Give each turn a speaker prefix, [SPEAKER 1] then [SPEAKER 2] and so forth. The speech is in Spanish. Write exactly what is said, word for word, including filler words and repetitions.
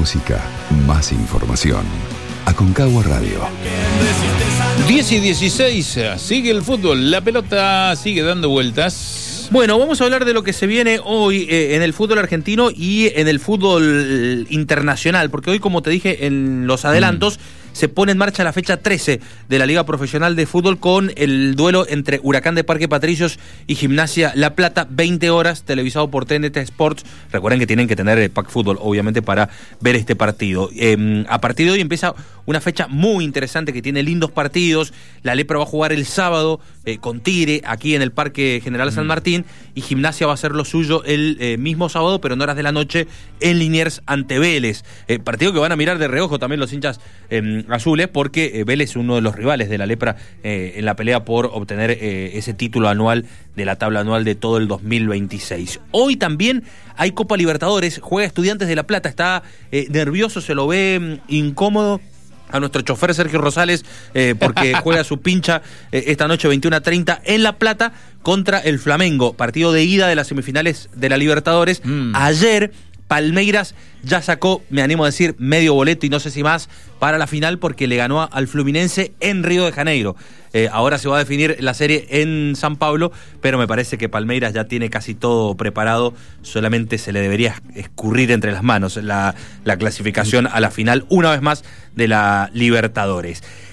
[SPEAKER 1] música, más información. Aconcagua Radio.
[SPEAKER 2] diez y dieciséis, sigue el fútbol, la pelota sigue dando vueltas.
[SPEAKER 3] Bueno, vamos a hablar de lo que se viene hoy eh, en el fútbol argentino y en el fútbol internacional, porque hoy, como te dije en los adelantos, mm. se pone en marcha la fecha trece de la Liga Profesional de Fútbol con el duelo entre Huracán de Parque Patricios y Gimnasia La Plata, veinte horas, televisado por T N T Sports. Recuerden que tienen que tener el Pack Fútbol, obviamente, para ver este partido. Eh, a partir de hoy empieza una fecha muy interesante que tiene lindos partidos. La Lepra va a jugar el sábado eh, con Tigre, aquí en el Parque General San Martín, y Gimnasia va a hacer lo suyo el eh, mismo sábado, pero en horas de la noche, en Liniers ante Vélez. Eh, partido que van a mirar de reojo también los hinchas eh, azules, porque eh, Vélez es uno de los rivales de la Lepra eh, en la pelea por obtener eh, ese título anual de la tabla anual de todo el dos mil veintiséis. Hoy también hay Copa Libertadores, juega Estudiantes de La Plata, está eh, nervioso, se lo ve mm, incómodo a nuestro chofer Sergio Rosales, eh, porque juega su pincha eh, esta noche veintiuno a treinta en La Plata contra el Flamengo, partido de ida de las semifinales de la Libertadores. Mm. Ayer Palmeiras ya sacó, me animo a decir, medio boleto y no sé si más para la final, porque le ganó al Fluminense en Río de Janeiro. Eh, ahora se va a definir la serie en San Pablo, pero me parece que Palmeiras ya tiene casi todo preparado, solamente se le debería escurrir entre las manos la, la clasificación a la final, una vez más, de la Libertadores.